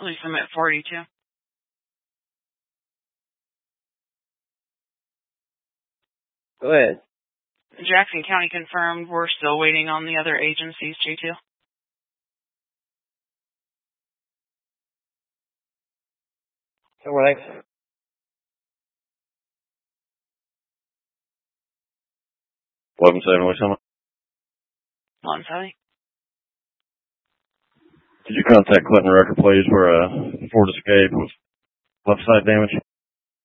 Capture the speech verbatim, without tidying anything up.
At least I'm at forty-two. Go ahead. Jackson County confirmed. We're still waiting on the other agencies, G two. Silver Lakes. eleven seven, West Summit. One Sally. Could you contact Clinton Record, please, for a Ford Escape with left side damage?